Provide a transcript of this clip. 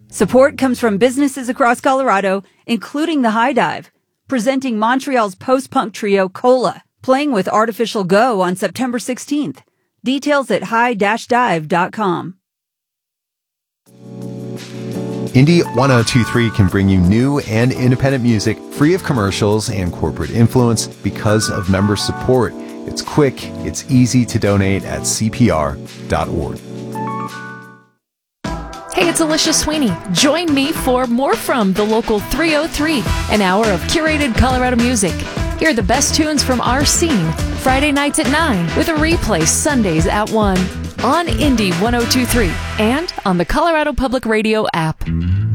Support comes from businesses across Colorado, including the High Dive, presenting Montreal's post-punk trio Cola, playing with Artificial Go on September 16th. Details at high-dive.com. Indie 1023 can bring you new and independent music free of commercials and corporate influence because of member support. It's quick, it's easy to donate at cpr.org. Hey, it's Alicia Sweeney. Join me for More From the Local 303, an hour of curated Colorado music. Hear the best tunes from our scene, Friday nights at 9, with a replay Sundays at 1, on Indie 1023, and on the Colorado Public Radio app.